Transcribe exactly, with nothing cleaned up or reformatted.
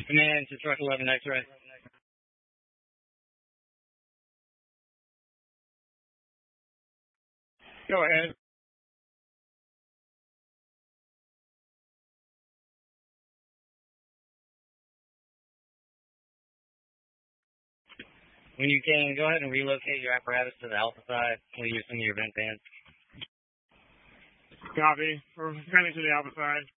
Command to truck eleven X-ray. Go ahead. When you can, go ahead and relocate your apparatus to the alpha side when you're using your vent fans. Copy. We're heading to the alpha side.